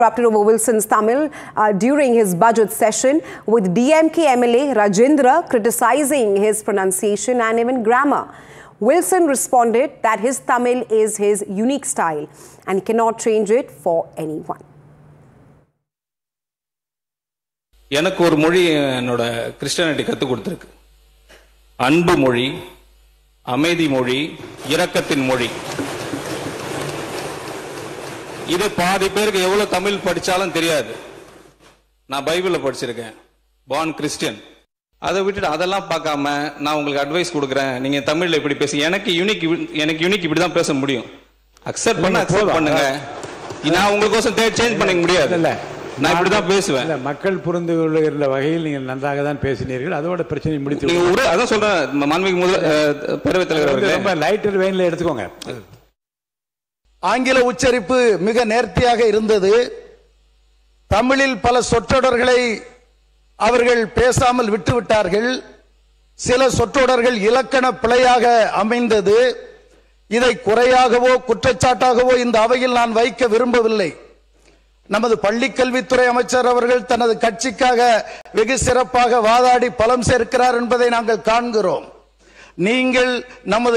Erupted over Wilson's Tamil during his budget session, with DMK MLA Rajendra criticizing his pronunciation and even grammar. Wilson responded that his Tamil is his unique style and he cannot change it for anyone. எனக்கு ஒரு மொழி என்னோட Christianity கத்து கொடுத்திருக்கு. அன்பு மொழி, அமைதி மொழி, இரக்கத்தின் மொழி. இது பாதி பேருக்கு எவ்வளவு தமிழ் படிச்சாலும் தெரியாது. நான் பைபிள்ல படிச்சிருக்கேன். born Christian. அதை விட்டுட்டு அதெல்லாம் பார்க்காம நான் உங்களுக்கு அட்வைஸ் கொடுக்குறேன். நீங்க தமிழ்ல இப்படி பேசி எனக்கு யூனிக் இப்படி தான் பேச முடியும். அக்செப்ட் பண்ணுங்க. நான் உங்களுக்கோசம் சேஞ்ச் பண்ண முடியாது. இல்ல நான் இப்படி தான் பேசுவேன். இல்ல மக்கள் புரிந்து கொள்ளுகிற வகையில் நீங்கள் நன்றாக தான் பேசினீர்கள். அதோட பிரச்சனை முடித்து ஒரு அதான் சொல்றேன். மாண்புமிகு பேரவைத் தலைவர் அவர்களே, ரொம்ப லைட்டர் வெயின்ல எடுத்துக்கோங்க. ஆங்கில உச்சரிப்பு மிக நேர்த்தியாக இருந்தது. தமிழில் பல சொற்றொடர்களை அவர்கள் பேசாமல் விட்டுவிட்டார்கள். சில சொற்றொடர்கள் இலக்கண பிழையாக அமைந்தது. இதை குறையாகவோ குற்றச்சாட்டாகவோ இந்த அவையில் நான் வைக்க விரும்பவில்லை. நமது பள்ளிக்கல்வித்துறை அமைச்சர் அவர்கள் தனது கட்சிக்காக வெகு சிறப்பாக வாதாடி பலம் சேர்க்கிறார் என்பதை நாங்கள் காண்கிறோம். நீங்கள் நமது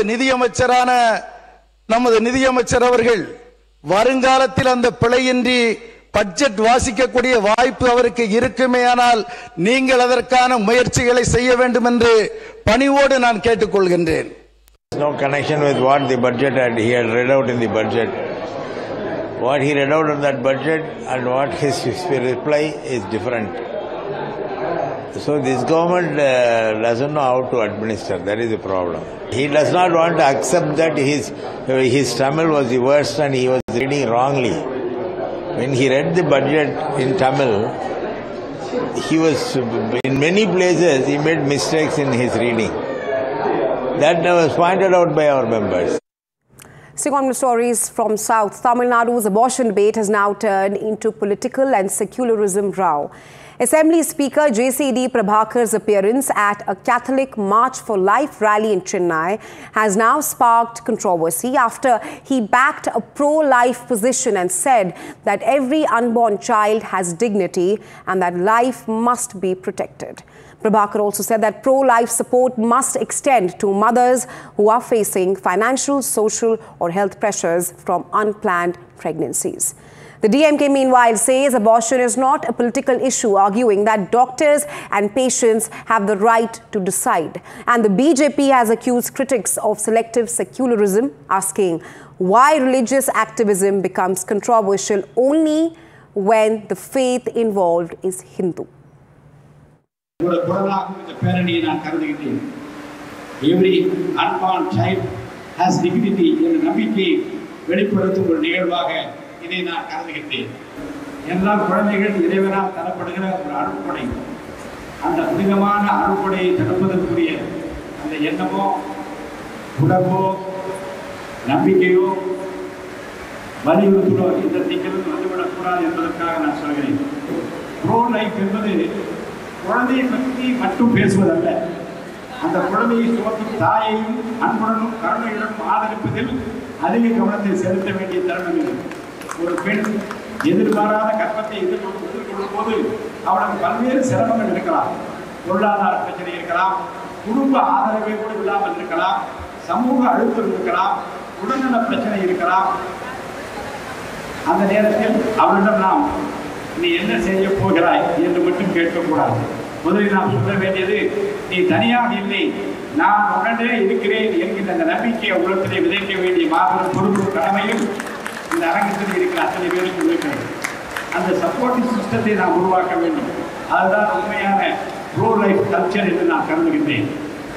நிதியமைச்சர் அவர்கள் வருங்காலத்தில் அந்த பிழையின்றி பட்ஜெட் வாசிக்கக்கூடிய வாய்ப்பு அவருக்கு இருக்குமேயானால் நீங்கள் அதற்கான முயற்சிகளை செய்ய வேண்டும் என்று பணிவோடு நான் கேட்டுக்கொள்கின்றேன். No connection with what the budget he had read out in the budget. What he read out in that budget and what his reply is different. So this government doesn't know how to administer. That is the problem. He does not want to accept that his Tamil was the worst and he was reading wrongly. When he read the budget in Tamil, he was in many places he made mistakes in his reading. That was pointed out by our members. Seeing on stories from South, Tamil Nadu's abortion debate has now turned into political and secularism row. Assembly Speaker JCD Prabhakar's appearance at a Catholic March for Life rally in Chennai has now sparked controversy after he backed a pro-life position and said that every unborn child has dignity and that life must be protected. Prabhakar also said that pro-life support must extend to mothers who are facing financial, social or health pressures from unplanned pregnancies. The DMK meanwhile says abortion is not a political issue, arguing that doctors and patients have the right to decide. And the BJP has accused critics of selective secularism, asking why religious activism becomes controversial only when the faith involved is Hindu. Every unborn child has dignity என்ற நம்பிக்கை வெளிப்படுத்தும் ஒரு நிகழ்வாக இதை நான் கருதுகிறேன். எல்லா குழந்தைகள் இறைவனால் தரப்படுகிற ஒரு அருட்கொடை. அந்த புனிதமான அருட்கொடையை தடுப்பதற்குரிய அந்த எண்ணமோ உணர்வோ நம்பிக்கையோ வலியுறுத்தலோ இந்த திங்களும் வந்துவிடக்கூடாது என்பதற்காக நான் சொல்கிறேன். ப்ரோ லைஃப் என்பது குழந்தையை பற்றி மட்டும் பேசுவதல்ல, அந்த குழந்தையை சுமக்கும் தாயையும் அன்புடனும் கருணையுடனும் ஆதரிப்பதில் அதிக கவனத்தை செலுத்த வேண்டிய தருணம் இது. ஒரு பெண் எதிர்பாராத கர்ப்பத்தை எதிர்கொள்ளும் போது அவளுக்கு பல்வேறு சிரமங்கள் இருக்கலாம். பொருளாதார பிரச்சனை இருக்கலாம், குடும்ப ஆதரவை கூட இல்லாமல் இருக்கலாம், சமூக அழுத்தம் இருக்கலாம், உடல்நல பிரச்சனை இருக்கலாம். அந்த நேரத்தில் அவளிடம் நாம் நீ என்ன செய்ய போகிறாய் என்று மட்டும் கேட்கக்கூடாது. முதலில் நாம் சொல்ல வேண்டியது, நீ தனியாக இல்லை, நான் உடனே இருக்கிறேன் என்கின்ற அந்த நம்பிக்கையை உலகத்திலே விதைக்க வேண்டிய மாபெரும் பொறுப்பு கடமையும் இந்த அரங்கத்தில் இருக்கிற அத்தனை பேருக்கு இருக்கிறது. அந்த சப்போர்ட்டிவ் சிஸ்டத்தை நாம் உருவாக்க வேண்டும். அதுதான் உண்மையான ப்ரோ லைஃப் கல்ச்சர் என்று நான் கருதுகின்றேன்.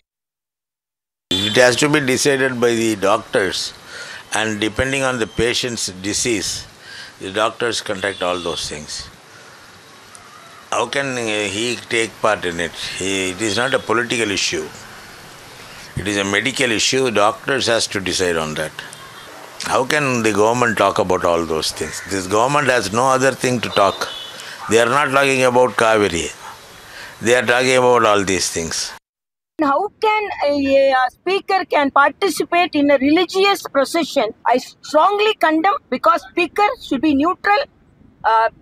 It has to be decided by the doctors, and depending on the patient's disease, the doctors conduct all those things. How can he take part in it? It is not a political issue. It is a medical issue. Doctors has to decide on that. How can the government talk about all those things? This government has no other thing to talk. They are not talking about Kaveri. They are talking about all these things. How can a speaker can participate in a religious procession? I strongly condemn, because speaker should be neutral.